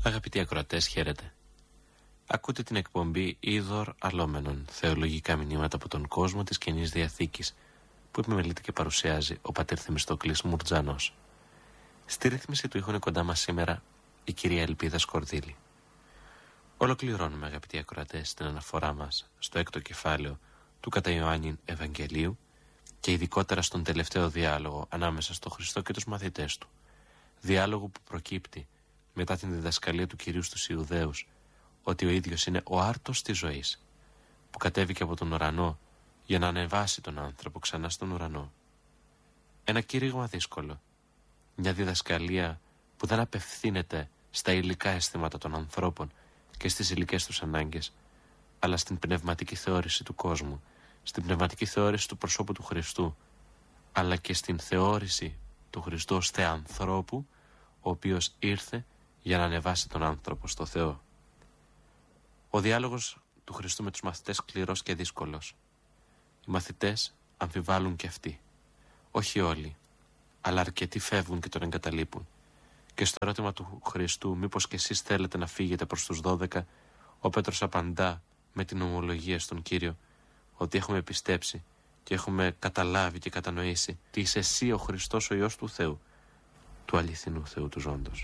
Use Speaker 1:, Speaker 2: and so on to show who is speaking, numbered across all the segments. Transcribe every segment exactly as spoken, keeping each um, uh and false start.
Speaker 1: Αγαπητοί ακροατές, χαίρετε. Ακούτε την εκπομπή Είδωρ Αλόμενον, θεολογικά μηνύματα από τον κόσμο της Καινής Διαθήκης, που επιμελείται και παρουσιάζει ο πατέρ Θεμιστόκλης Μουρτζάνος. Στη ρύθμιση του ήχου είναι κοντά μας σήμερα η κυρία Ελπίδα Σκορδίλη. Ολοκληρώνουμε, αγαπητοί ακροατές, την αναφορά μας στο έκτο κεφάλαιο του κατά Ιωάννην Ευαγγελίου και ειδικότερα στον τελευταίο διάλογο ανάμεσα στο Χριστό και τους μαθητές του. Διάλογο που προκύπτει μετά την διδασκαλία του Κυρίου στους Ιουδαίους ότι ο ίδιος είναι ο άρτος της ζωής, που κατέβηκε από τον ουρανό για να ανεβάσει τον άνθρωπο ξανά στον ουρανό. Ένα κήρυγμα δύσκολο, μια διδασκαλία που δεν απευθύνεται στα υλικά αισθήματα των ανθρώπων και στις υλικές τους ανάγκες, αλλά στην πνευματική θεώρηση του κόσμου, στην πνευματική θεώρηση του προσώπου του Χριστού, αλλά και στην θεώρηση του Χριστού ως θεανθρώπου, ο οποίος ήρθε για να ανεβάσει τον άνθρωπο στο Θεό. Ο διάλογος του Χριστού με τους μαθητές σκληρός και δύσκολος. Οι μαθητές αμφιβάλλουν και αυτοί. Όχι όλοι, αλλά αρκετοί φεύγουν και τον εγκαταλείπουν. Και στο ερώτημα του Χριστού, μήπως και εσείς θέλετε να φύγετε προς τους δώδεκα, ο Πέτρος απαντά με την ομολογία στον Κύριο ότι έχουμε πιστέψει και έχουμε καταλάβει και κατανοήσει ότι είσαι εσύ ο Χριστός, ο Υιός του Θεού, του αληθινού Θεού του ζώντος.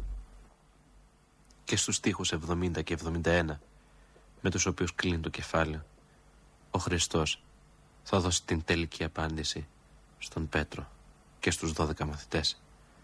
Speaker 1: Και στους στίχους εβδομήντα και εβδομήντα ένα, με τους οποίους κλείνει το κεφάλαιο, ο Χριστός θα δώσει την τελική απάντηση στον Πέτρο και στους δώδεκα μαθητές.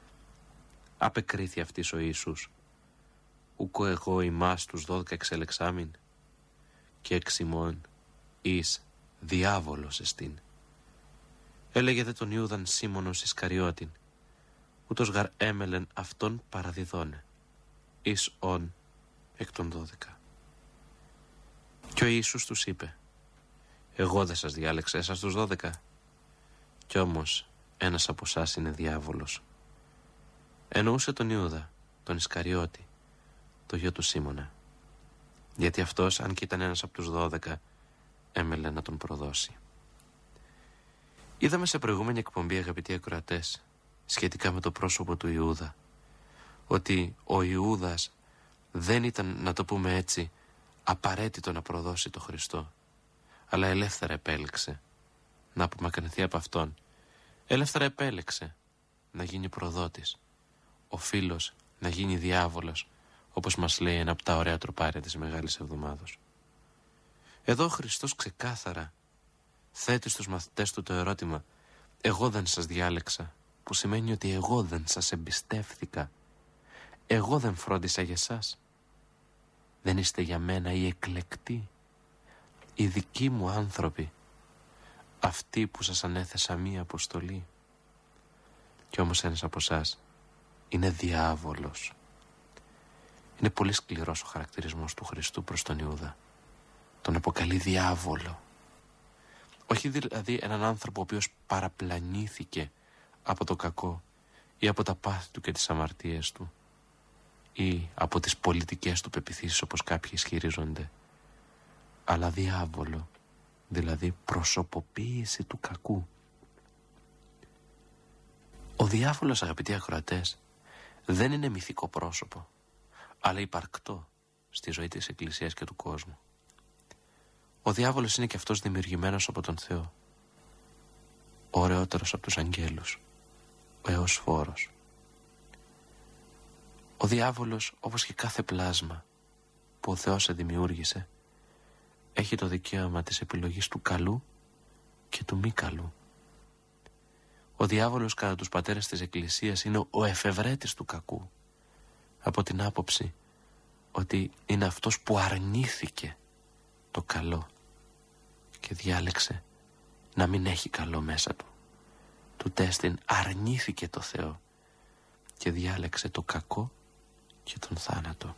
Speaker 1: Απεκρίθη αυτής ο Ιησούς, ουκο εγώ ημάς τους δώδεκα εξελεξάμην, και εξ ημών εις διάβολος εστίν. Έλεγε δε τον Ιούδαν Σίμωνος Ισκαριώτην, ούτως γαρ έμελεν αυτόν παραδιδώνε, εις ον εκ των δώδεκα. Και ο Ιησούς τους είπε, εγώ δεν σας διάλεξα εσάς τους δώδεκα, κι όμως ένας από εσάς είναι διάβολος. Εννοούσε τον Ιούδα, τον Ισκαριώτη, το γιο του Σίμωνα, γιατί αυτός, αν και ήταν ένας από τους δώδεκα, έμελε να τον προδώσει. Είδαμε σε προηγούμενη εκπομπή, αγαπητοί ακροατές, σχετικά με το πρόσωπο του Ιούδα, ότι ο Ιούδας δεν ήταν, να το πούμε έτσι, απαραίτητο να προδώσει το Χριστό, αλλά ελεύθερα επέλεξε να απομακρυνθεί από αυτόν. Ελεύθερα επέλεξε να γίνει προδότης, ο φίλος να γίνει διάβολος, όπως μας λέει ένα από τα ωραία τροπάρια της Μεγάλης Εβδομάδος. Εδώ ο Χριστός ξεκάθαρα θέτει στους μαθητές του το ερώτημα, εγώ δεν σας διάλεξα, που σημαίνει ότι εγώ δεν σας εμπιστεύθηκα, εγώ δεν φρόντισα για σας. Δεν είστε για μένα οι εκλεκτοί, οι δικοί μου άνθρωποι, αυτοί που σας ανέθεσα μία αποστολή. Κι όμως ένας από εσάς είναι διάβολος. Είναι πολύ σκληρός ο χαρακτηρισμός του Χριστού προς τον Ιούδα. Τον αποκαλεί διάβολο. Όχι δηλαδή έναν άνθρωπο ο οποίος παραπλανήθηκε από το κακό ή από τα πάθη του και τις αμαρτίες του ή από τις πολιτικές του πεποιθήσεις, όπως κάποιοι ισχυρίζονται, αλλά διάβολο, δηλαδή προσωποποίηση του κακού. Ο διάβολος, αγαπητοί ακροατές, δεν είναι μυθικό πρόσωπο, αλλά υπαρκτό στη ζωή της Εκκλησίας και του κόσμου. Ο διάβολος είναι και αυτός δημιουργημένος από τον Θεό, ο ωραιότερος από τους αγγέλους, ο Εωσφόρος. Ο διάβολος, όπως και κάθε πλάσμα που ο Θεός δημιούργησε, έχει το δικαίωμα της επιλογής του καλού και του μη καλού. Ο διάβολος, κατά τους πατέρες της Εκκλησίας, είναι ο εφευρέτης του κακού, από την άποψη ότι είναι αυτός που αρνήθηκε το καλό και διάλεξε να μην έχει καλό μέσα του. Του τέστην αρνήθηκε το Θεό και διάλεξε το κακό και τον θάνατο.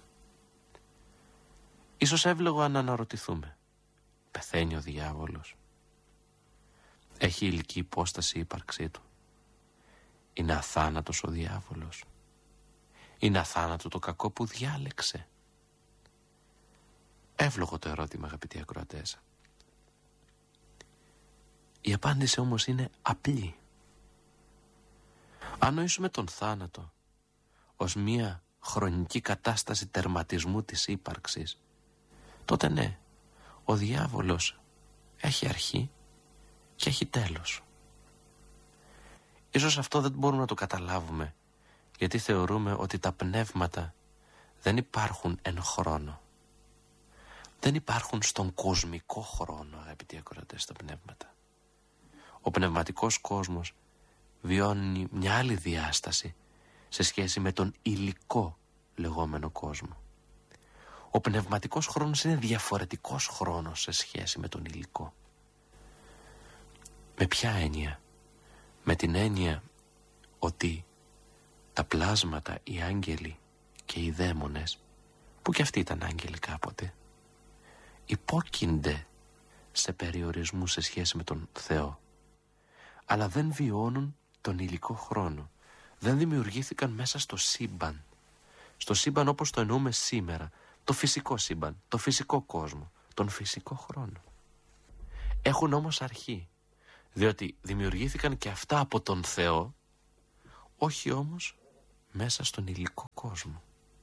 Speaker 1: Ίσως εύλογο αν αναρωτηθούμε, πεθαίνει ο διάβολος? Έχει ηλική υπόσταση η ύπαρξή του? Είναι αθάνατος ο διάβολος? Είναι αθάνατο το κακό που διάλεξε? Εύλογο το ερώτημα, αγαπητοί ακροατές. Η απάντηση όμως είναι απλή. Αν νοήσουμε τον θάνατο ως μία χρονική κατάσταση τερματισμού της ύπαρξης, τότε ναι, ο διάβολος έχει αρχή και έχει τέλος. Ίσως αυτό δεν μπορούμε να το καταλάβουμε, γιατί θεωρούμε ότι τα πνεύματα δεν υπάρχουν εν χρόνο. Δεν υπάρχουν στον κοσμικό χρόνο, αγαπητοί ακροατές, τα πνεύματα. Ο πνευματικός κόσμος βιώνει μια άλλη διάσταση σε σχέση με τον υλικό λεγόμενο κόσμο. Ο πνευματικός χρόνος είναι διαφορετικός χρόνος σε σχέση με τον υλικό. Με ποια έννοια? Με την έννοια ότι τα πλάσματα, οι άγγελοι και οι δαίμονες, που και αυτοί ήταν άγγελοι κάποτε, υπόκεινται σε περιορισμού σε σχέση με τον Θεό, αλλά δεν βιώνουν τον υλικό χρόνο. Δεν δημιουργήθηκαν μέσα στο σύμπαν, στο σύμπαν όπως το εννοούμε σήμερα, το φυσικό σύμπαν, το φυσικό κόσμο, τον φυσικό χρόνο. Έχουν όμως αρχή, διότι δημιουργήθηκαν και αυτά από τον Θεό, όχι όμως μέσα στον υλικό κόσμο.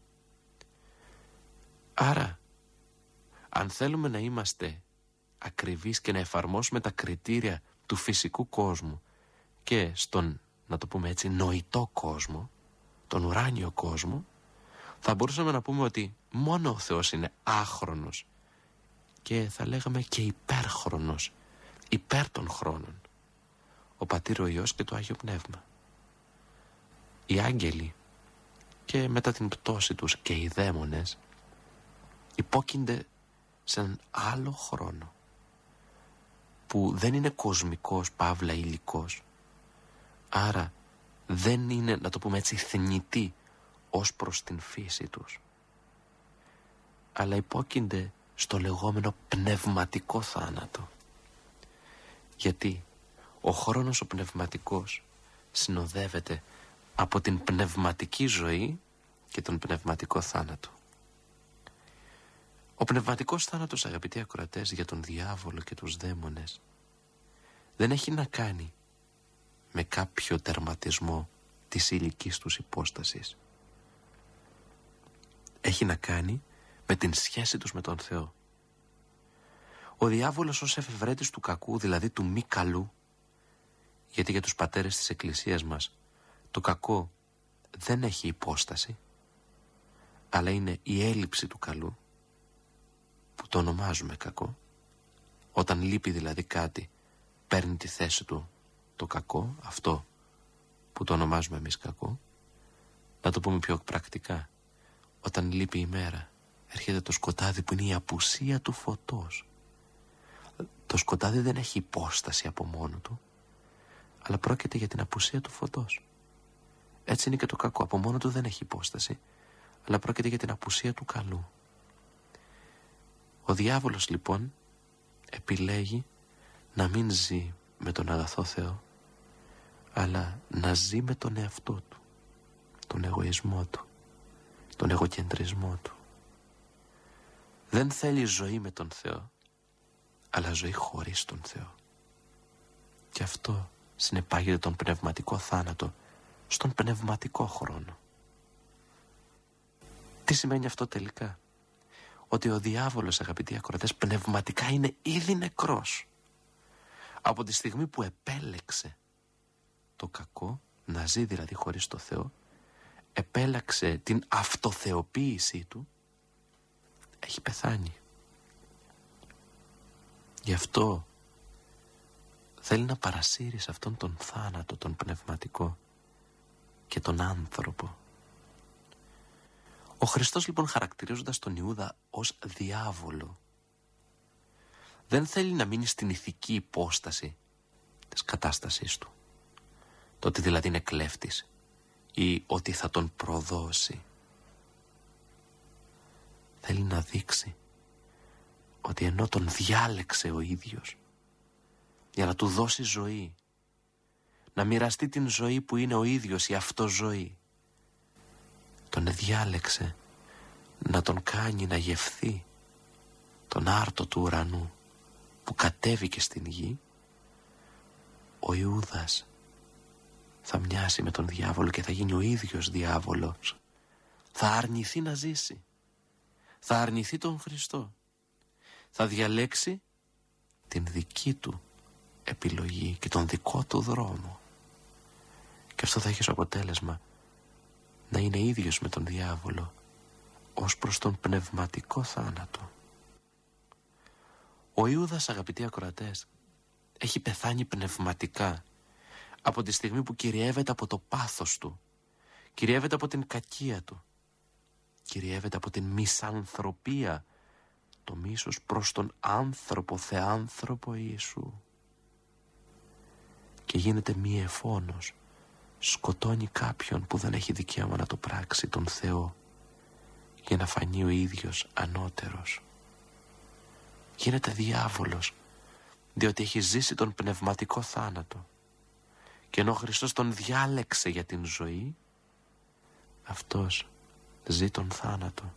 Speaker 1: Άρα, αν θέλουμε να είμαστε ακριβείς και να εφαρμόσουμε τα κριτήρια του φυσικού κόσμου και στον, να το πούμε έτσι, νοητό κόσμο, τον ουράνιο κόσμο, θα μπορούσαμε να πούμε ότι μόνο ο Θεός είναι άχρονος και θα λέγαμε και υπέρχρονος, υπέρ των χρόνων. Ο Πατήρ, ο Υιός και το Άγιο Πνεύμα. Οι άγγελοι και μετά την πτώση τους και οι δαίμονες υπόκεινται σε έναν άλλο χρόνο που δεν είναι κοσμικός, παύλα υλικός, άρα δεν είναι, να το πούμε έτσι, θνητοί ως προς την φύση τους, αλλά υπόκεινται στο λεγόμενο πνευματικό θάνατο. Γιατί ο χρόνος ο πνευματικός συνοδεύεται από την πνευματική ζωή και τον πνευματικό θάνατο. Ο πνευματικός θάνατος, αγαπητοί ακροατές, για τον διάβολο και τους δαίμονες δεν έχει να κάνει με κάποιο τερματισμό της υλικής τους υπόστασης. Έχει να κάνει με την σχέση τους με τον Θεό. Ο διάβολος ως εφευρέτης του κακού, δηλαδή του μη καλού, γιατί για τους πατέρες της Εκκλησίας μας το κακό δεν έχει υπόσταση, αλλά είναι η έλλειψη του καλού, που το ονομάζουμε κακό. Όταν λείπει δηλαδή κάτι, παίρνει τη θέση του το κακό, αυτό που το ονομάζουμε εμείς κακό. Να το πούμε πιο πρακτικά, όταν λείπει η μέρα, έρχεται το σκοτάδι που είναι η απουσία του φωτός. Το σκοτάδι δεν έχει υπόσταση από μόνο του, αλλά πρόκειται για την απουσία του φωτός. Έτσι είναι και το κακό, από μόνο του δεν έχει υπόσταση, αλλά πρόκειται για την απουσία του καλού. Ο διάβολος λοιπόν επιλέγει να μην ζει με τον αγαθό Θεό, αλλά να ζει με τον εαυτό του, τον εγωισμό του, τον εγωκεντρισμό του. Δεν θέλει ζωή με τον Θεό, αλλά ζωή χωρίς τον Θεό. Και αυτό συνεπάγεται τον πνευματικό θάνατο στον πνευματικό χρόνο. Τι σημαίνει αυτό τελικά? Ότι ο διάβολος, αγαπητοί ακροατές, πνευματικά είναι ήδη νεκρός. Από τη στιγμή που επέλεξε το κακό, να ζει δηλαδή χωρίς το Θεό, επέλεξε την αυτοθεοποίησή του, έχει πεθάνει. Γι' αυτό θέλει να παρασύρει σε αυτόν τον θάνατο, τον πνευματικό και τον άνθρωπο. Ο Χριστός λοιπόν, χαρακτηρίζοντας τον Ιούδα ως διάβολο, δεν θέλει να μείνει στην ηθική υπόσταση της κατάστασής του, το ότι δηλαδή είναι κλέφτης ή ότι θα τον προδώσει. Θέλει να δείξει ότι ενώ τον διάλεξε ο ίδιος για να του δώσει ζωή, να μοιραστεί την ζωή που είναι ο ίδιος, η αυτοζωή, τον διάλεξε να τον κάνει να γευθεί τον άρτο του ουρανού που κατέβηκε στην γη. Ο Ιούδας θα μοιάσει με τον διάβολο και θα γίνει ο ίδιος διάβολος. θα αρνηθεί να ζήσει. Θα αρνηθεί τον Χριστό. Θα διαλέξει την δική του επιλογή και τον δικό του δρόμο. Και αυτό θα έχει ως αποτέλεσμα να είναι ίδιος με τον διάβολο ως προς τον πνευματικό θάνατο. Ο Ιούδας, αγαπητοί ακροατές, έχει πεθάνει πνευματικά από τη στιγμή που κυριεύεται από το πάθος του, κυριεύεται από την κακία του, κυριεύεται από την μισανθρωπία, το μίσος προς τον άνθρωπο, θεάνθρωπο Ιησού, και γίνεται μη εφώνος, σκοτώνει κάποιον που δεν έχει δικαίωμα να το πράξει, τον Θεό, για να φανεί ο ίδιος ανώτερος. Γίνεται διάβολος, διότι έχει ζήσει τον πνευματικό θάνατο, και ενώ ο Χριστός τον διάλεξε για την ζωή, αυτός ζει τον θάνατο.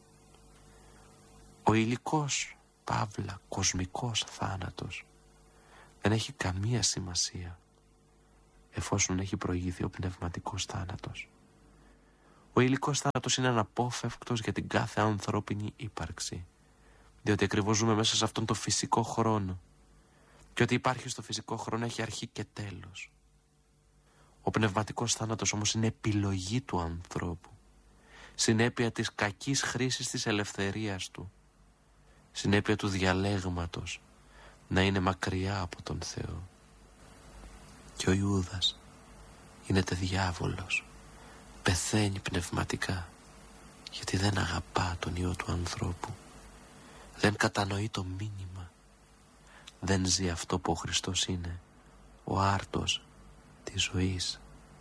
Speaker 1: Ο υλικός, παύλα, κοσμικός θάνατος δεν έχει καμία σημασία εφόσον έχει προηγηθεί ο πνευματικός θάνατος. Ο υλικός θάνατος είναι αναπόφευκτος για την κάθε ανθρώπινη ύπαρξη, διότι ακριβώς ζούμε μέσα σε αυτόν τον φυσικό χρόνο, και ό,τι υπάρχει στο φυσικό χρόνο έχει αρχή και τέλος. Ο πνευματικός θάνατος όμως είναι επιλογή του ανθρώπου, συνέπεια της κακής χρήσης της ελευθερίας του, συνέπεια του διαλέγματος να είναι μακριά από τον Θεό. Και ο Ιούδας γίνεται διάβολος, πεθαίνει πνευματικά, γιατί δεν αγαπά τον Υιό του ανθρώπου, δεν κατανοεί το μήνυμα, δεν ζει αυτό που ο Χριστός είναι, ο άρτος της ζωής.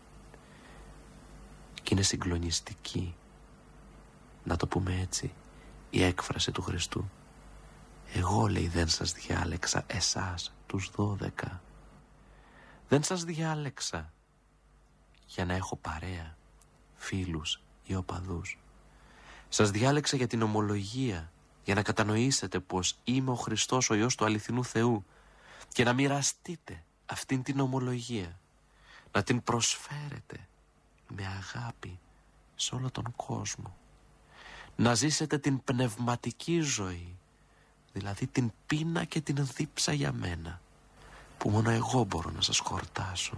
Speaker 1: Και είναι συγκλονιστική, να το πούμε έτσι, η έκφραση του Χριστού. Εγώ, λέει, δεν σας διάλεξα εσάς τους δώδεκα. Δεν σας διάλεξα για να έχω παρέα, φίλους ή οπαδούς. Σας διάλεξα για την ομολογία, για να κατανοήσετε πως είμαι ο Χριστός, ο Υιός του αληθινού Θεού, και να μοιραστείτε αυτήν την ομολογία, να την προσφέρετε με αγάπη σε όλο τον κόσμο, να ζήσετε την πνευματική ζωή, δηλαδή την πείνα και την δίψα για μένα, που μόνο εγώ μπορώ να σας χορτάσω.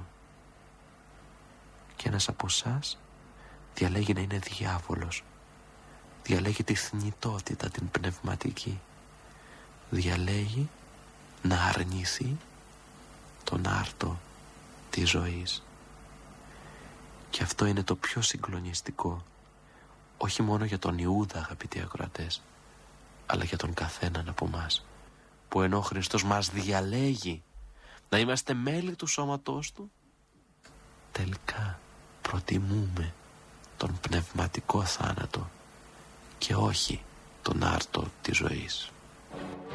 Speaker 1: Και ένας από εσάς διαλέγει να είναι διάβολος, διαλέγει τη θνητότητα την πνευματική, διαλέγει να αρνηθεί τον άρτο της ζωής. Και αυτό είναι το πιο συγκλονιστικό, όχι μόνο για τον Ιούδα, αγαπητοί ακροατές, αλλά για τον καθέναν από μας, που ενώ ο Χριστός μας διαλέγει να είμαστε μέλη του σώματός του, τελικά προτιμούμε τον πνευματικό θάνατο και όχι τον άρτο της ζωής.